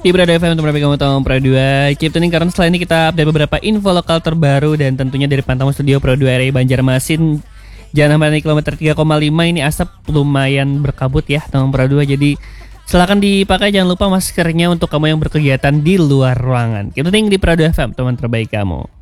Di Brado FM untuk kamu tahun Pro 2. Keep tuning karena setelah ini kita update beberapa info lokal terbaru dan tentunya dari pantauan studio Pro 2 RI Banjarmasin. Jangan sampai di kilometer 3,5 ini asap lumayan berkabut ya tahun Pro 2. Jadi silakan dipakai, jangan lupa maskernya untuk kamu yang berkegiatan di luar ruangan. Keep tuning di Pro 2 FM teman terbaik kamu.